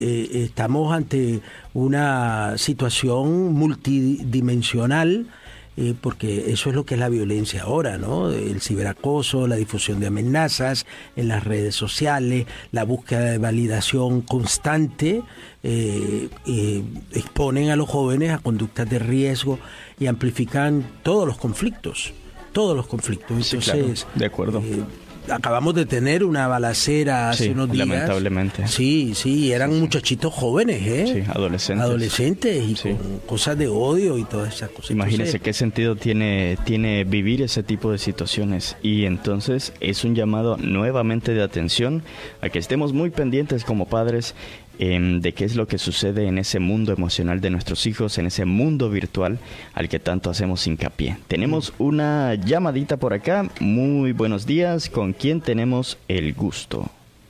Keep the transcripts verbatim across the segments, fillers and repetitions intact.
eh, estamos ante una situación multidimensional, eh, porque eso es lo que es la violencia ahora, ¿no? El ciberacoso, la difusión de amenazas en las redes sociales, la búsqueda de validación constante, eh, eh, exponen a los jóvenes a conductas de riesgo y amplifican todos los conflictos, todos los conflictos. Entonces, sí, claro, de acuerdo. Eh, acabamos de tener una balacera hace sí, unos días. Lamentablemente. Sí, sí, eran sí, sí. muchachitos jóvenes, ¿eh? Sí, adolescentes. Adolescentes y sí. con cosas de odio y todas esas cosas. Imagínese entonces, qué sentido tiene, tiene vivir ese tipo de situaciones. Y entonces es un llamado nuevamente de atención a que estemos muy pendientes como padres eh, de qué es lo que sucede en ese mundo emocional de nuestros hijos, en ese mundo virtual al que tanto hacemos hincapié. Tenemos una llamadita por acá. Muy buenos días. ¿Con quién tenemos el gusto?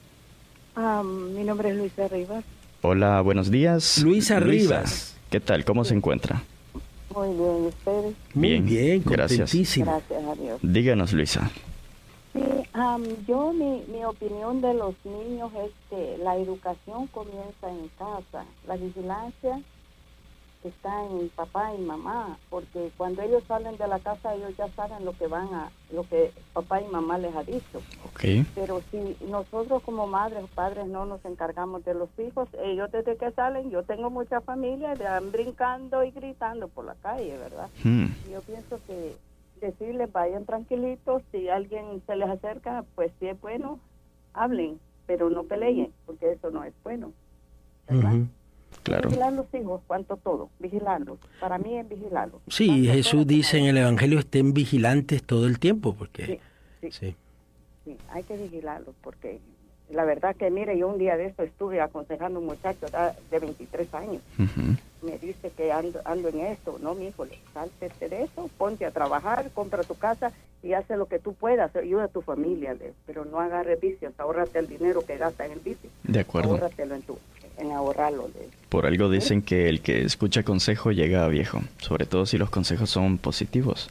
Um, mi nombre es Luisa Rivas. Hola, buenos días. Luisa, Luisa Rivas. ¿Qué tal? ¿Cómo sí. se encuentra? Muy bien, ¿y ustedes? Muy bien, bien, gracias. Gracias a Dios. Díganos, Luisa. Sí, um, yo mi, mi opinión de los niños es que la educación comienza en casa, la vigilancia está en papá y mamá, porque cuando ellos salen de la casa ellos ya saben lo que van a, lo que papá y mamá les ha dicho. Okay. Pero si nosotros como madres o padres no nos encargamos de los hijos, ellos desde que salen, yo tengo mucha familia, van brincando y gritando por la calle, ¿verdad? Hmm. Yo pienso que decirles vayan tranquilitos, si alguien se les acerca, pues si es bueno, hablen, pero no peleen, porque eso no es bueno, ¿verdad? Uh-huh. Claro. Vigilar los hijos, cuanto todo, vigilarlos. Para mí es vigilarlos. Sí, cuanto Jesús dice en el Evangelio, estén vigilantes todo el tiempo, porque... Sí, sí, sí. sí, hay que vigilarlos, porque la verdad que, mire, yo un día de esto estuve aconsejando a un muchacho de veintitrés años. Uh-huh. Me dice que ando, ando en esto. No, mi hijo, sáltete de eso, ponte a trabajar, compra tu casa y hace lo que tú puedas, ayuda a tu familia, pero no agarres vicios, ahórrate el dinero que gastas en el vicio. De acuerdo. Ahórratelo en tu... en ahorrarlo. De... Por algo dicen que el que escucha consejo llega a viejo, sobre todo si los consejos son positivos.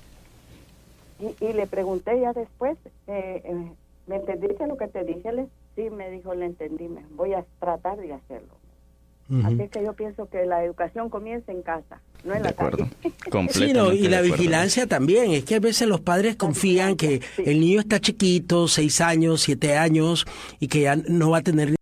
Y, y le pregunté ya después, eh, eh, ¿me entendiste lo que te dije? Le, sí, me dijo, le entendí, me voy a tratar de hacerlo. Uh-huh. Así que yo pienso que la educación comienza en casa, no en de la acuerdo. calle. Completamente sí, no, y la de acuerdo. vigilancia también, es que a veces los padres confían que sí. el niño está chiquito, seis años, siete años, y que ya no va a tener...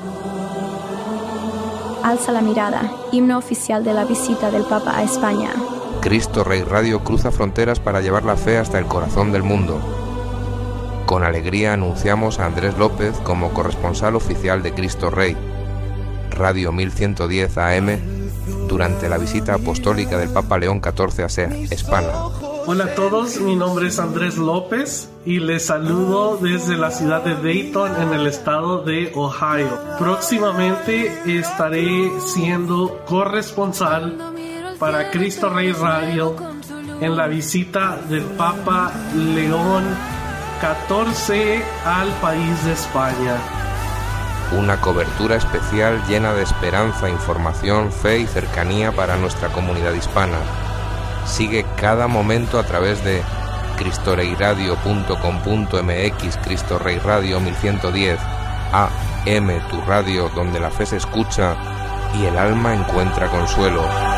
Alza la mirada, himno oficial de la visita del Papa a España. Cristo Rey Radio cruza fronteras para llevar la fe hasta el corazón del mundo. Con alegría anunciamos a Andrés López como corresponsal oficial de Cristo Rey, Radio mil ciento diez A M, durante la visita apostólica del Papa León catorce a España. Hola a todos, mi nombre es Andrés López y les saludo desde la ciudad de Dayton en el estado de Ohio. Próximamente estaré siendo corresponsal para Cristo Rey Radio en la visita del Papa León catorce al país de España. Una cobertura especial llena de esperanza, información, fe y cercanía para nuestra comunidad hispana. Sigue cada momento a través de cristoreiradio punto com punto m x, Cristo Rey Radio mil ciento diez A M, tu radio donde la fe se escucha y el alma encuentra consuelo.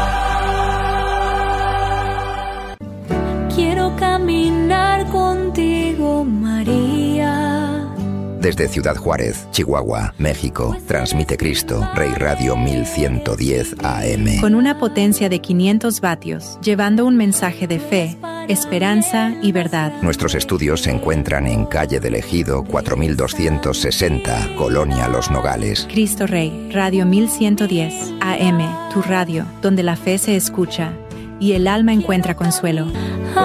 Quiero caminar contigo, María. Desde Ciudad Juárez, Chihuahua, México, transmite Cristo Rey Radio mil ciento diez A M. Con una potencia de quinientos vatios, llevando un mensaje de fe, esperanza y verdad. Nuestros estudios se encuentran en calle del Ejido cuatro mil doscientos sesenta, Colonia Los Nogales. Cristo Rey Radio mil ciento diez A M, tu radio, donde la fe se escucha y el alma encuentra consuelo.